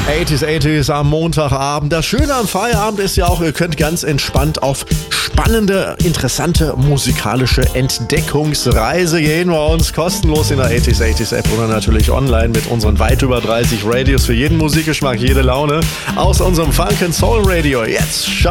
80s am Montagabend. Das Schöne am Feierabend ist ja auch, ihr könnt ganz entspannt auf spannende, interessante musikalische Entdeckungsreise gehen bei uns. Kostenlos in der 80s App oder natürlich online mit unseren weit über 30 Radios für jeden Musikgeschmack, jede Laune aus unserem Funk & Soul Radio. Jetzt